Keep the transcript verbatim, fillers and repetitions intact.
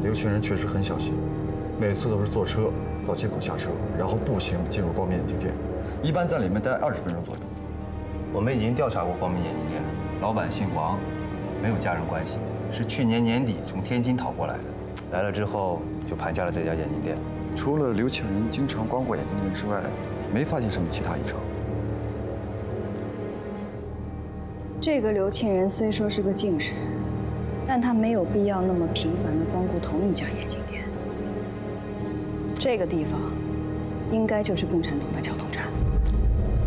刘清仁确实很小心，每次都是坐车到街口下车，然后步行进入光明眼镜店，一般在里面待二十分钟左右。 我们已经调查过光明眼镜店，老板姓王，没有家人关系，是去年年底从天津逃过来的，来了之后就盘下了这家眼镜店。 除了刘清仁经常光顾眼镜店之外，没发现什么其他异常。 这个刘庆仁虽说是个近视，但他没有必要那么频繁地光顾同一家眼镜店。这个地方，应该就是共产党的交通